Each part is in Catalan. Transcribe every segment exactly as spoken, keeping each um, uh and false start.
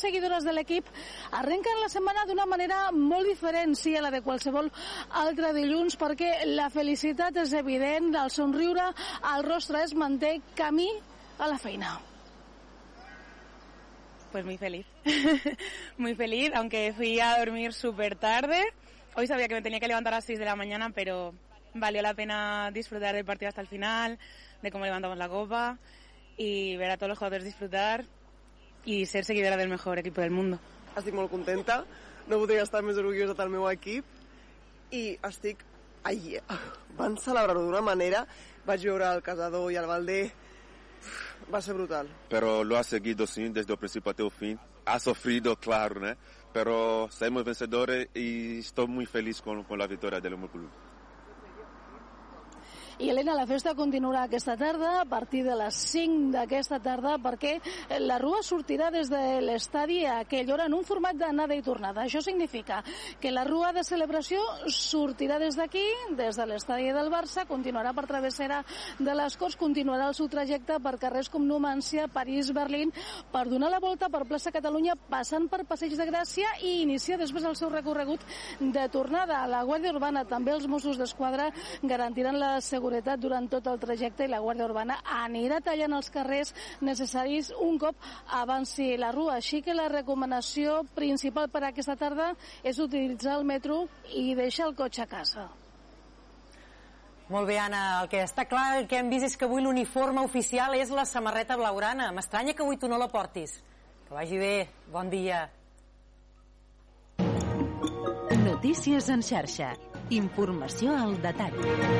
seguidores de l'equip arrenquen la setmana d'una manera molt diferent, sí, a la de qualsevol altre dilluns, perquè la felicitat és evident, el somriure al rostre es manté camí a la feina. Pues muy feliz, muy feliz, aunque fui a dormir súper tarde. Hoy sabía que me tenía que levantar a las seis de la mañana, pero valió la pena disfrutar del partido hasta el final, de cómo levantamos la copa y ver a todos los jugadores disfrutar y ser seguidora del mejor equipo del mundo. Estic molt contenta, no podria estar més orgullosa del meu equip i estic... Ai, van celebrar-ho d'una manera, vaig veure el Casador i el Valdé, va ser brutal. Pero lo ha seguido sí, desde el principio hasta el fin. Ha sufrido, claro, ¿no? Pero salimos vencedores y estoy muy feliz con, con la victoria del meu club. I Helena, la festa continuarà aquesta tarda a partir de les cinc d'aquesta tarda perquè la Rua sortirà des de l'estadi a aquella hora en un format d'anada i tornada. Això significa que la Rua de celebració sortirà des d'aquí, des de l'estadi del Barça, continuarà per travessera de les Corts, continuarà el seu trajecte per carrers com Numància, París, Berlín, per donar la volta per plaça Catalunya, passant per Passeig de Gràcia i iniciar després el seu recorregut de tornada. A la Guàrdia Urbana, també els Mossos d'Esquadra garantiran la seguretat durant tot el trajecte i la Guàrdia Urbana anirà tallant els carrers necessaris un cop avanci la Rua. Així que la recomanació principal per aquesta tarda és utilitzar el metro i deixar el cotxe a casa. Molt bé, Anna, el que està clar, el que hem vist és que avui l'uniforme oficial és la samarreta blaugrana. M'estranya que avui tu no la portis. Que vagi bé, bon dia. Notícies en xarxa. Informació al detall.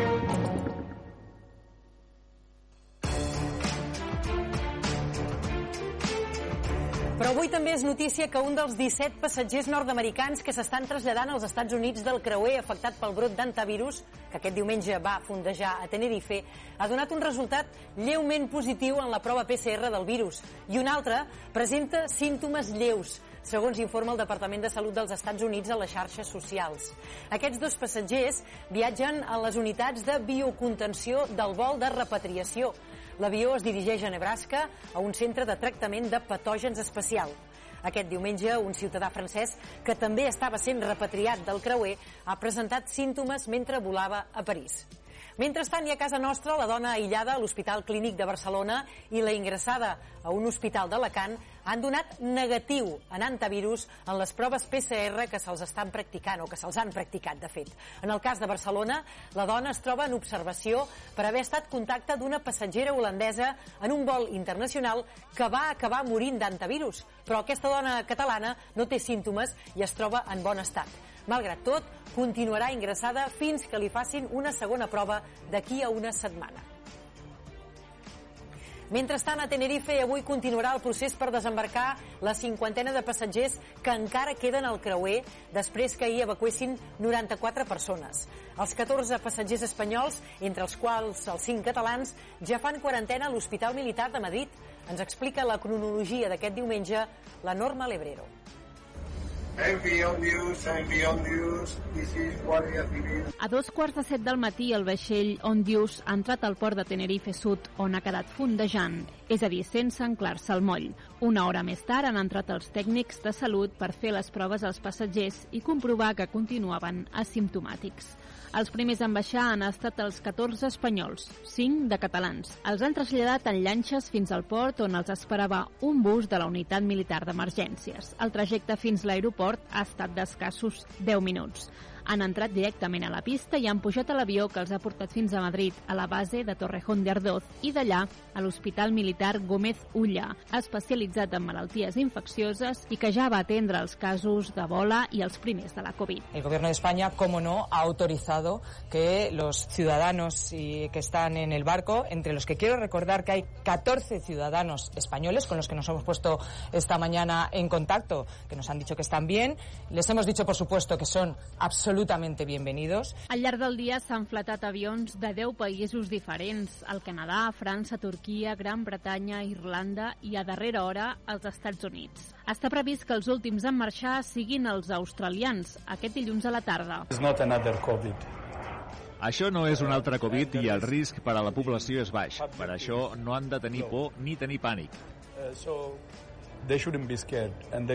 Però avui també és notícia que un dels disset passatgers nord-americans que s'estan traslladant als Estats Units del creuer afectat pel brot d'antivirus, que aquest diumenge va fondejar a Tenerife, ha donat un resultat lleument positiu en la prova P C R del virus, i un altre presenta símptomes lleus, segons informa el Departament de Salut dels Estats Units a les xarxes socials. Aquests dos passatgers viatgen a les unitats de biocontenció del vol de repatriació. L'avió es dirigeix a Nebraska, a un centre de tractament de patògens especial. Aquest diumenge, un ciutadà francès que també estava sent repatriat del creuer ha presentat símptomes mentre volava a París. Mentrestant, i a casa nostra, la dona aïllada a l'Hospital Clínic de Barcelona i la ingressada a un hospital d'Alacant han donat negatiu en antivirus en les proves P C R que se'ls estan practicant, o que se'ls han practicat, de fet. En el cas de Barcelona, la dona es troba en observació per haver estat contacte d'una passatgera holandesa en un vol internacional que va acabar morint d'antivirus. Però aquesta dona catalana no té símptomes i es troba en bon estat. Malgrat tot, continuarà ingressada fins que li facin una segona prova d'aquí a una setmana. Mentrestant, a Tenerife avui continuarà el procés per desembarcar la cinquantena de passatgers que encara queden al creuer després que ahir evacuessin noranta-quatre persones. Els catorze passatgers espanyols, entre els quals els cinc catalans, ja fan quarantena a l'Hospital Militar de Madrid. Ens explica la cronologia d'aquest diumenge la Norma Lebrero. Envión News, Envión News, this is Guàrdia Civil. A dos quarts de set del matí, el vaixell Ondius ha entrat al port de Tenerife Sud, on ha quedat fondejant, és a dir, sense anclar-se al moll. Una hora més tard han entrat els tècnics de salut per fer les proves als passatgers i comprovar que continuaven asimptomàtics. Els primers en baixar han estat els catorze espanyols, cinc de catalans. Els han traslladat en llanxes fins al port, on els esperava un bus de la unitat militar d'emergències. El trajecte fins a l'aeroport ha estat d'escassos deu minuts. Han entrat directament a la pista i han pujat a l'avió que els ha portat fins a Madrid, a la base de Torrejón de Ardoz, i d'allà a l'Hospital Militar Gómez Ulla, especialitzat en malalties infeccioses i que ja va atendre els casos d'Ebola i els primers de la Covid. El Gobierno de España, como no, ha autorizado que los ciudadanos y que están en el barco, entre los que quiero recordar que hay catorce ciudadanos españoles con los que nos hemos puesto esta mañana en contacto, que nos han dicho que están bien. Les hemos dicho, por supuesto, que son absolutamente absolutamente bienvenidos. Al llarg del dia s'han flatat avions de deu països diferents, el Canadà, França, Turquia, Gran Bretanya, Irlanda i a darrera hora els Estats Units. Està previst que els últims en marxar siguin els australians, aquest dilluns a la tarda. It's not another COVID. Això no és un altre Covid i el risc per a la població és baix. Per això no han de tenir por ni tenir pànic. Uh, so they shouldn't be scared and they